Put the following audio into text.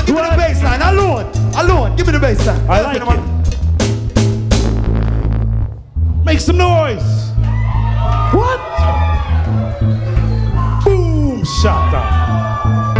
Give me the bass line. Alone. Give me the bass line. I like it. Make some noise. What?